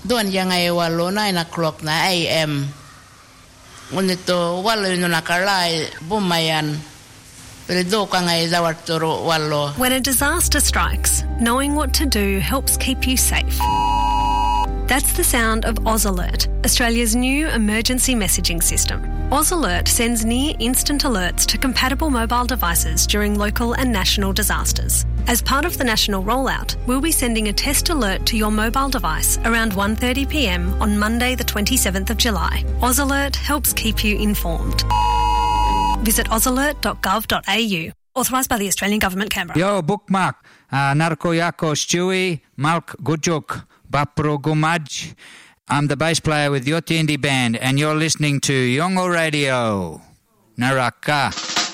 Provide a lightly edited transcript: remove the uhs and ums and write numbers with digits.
Doon yangay walo 9 o'clock na AM. Ngunito walo yun nakalay bumayan. Pero do ka ngay dawarturo walo. When a disaster strikes, knowing what to do helps keep you safe. That's the sound of Oz Alert, Australia's new emergency messaging system. Oz Alert sends near-instant alerts to compatible mobile devices during local and national disasters. As part of the national rollout, we'll be sending a test alert to your mobile device around 1:30 p.m. on Monday the 27th of July. Oz Alert helps keep you informed. Visit ozalert.gov.au. Authorised by the Australian Government, Canberra. Yo, bookmark. Narko Yako Stewie, Malk Gujuk, Bapro Gumaj. I'm the bass player with Yoti Indie Band, and you're listening to Yongo Radio. Naraka.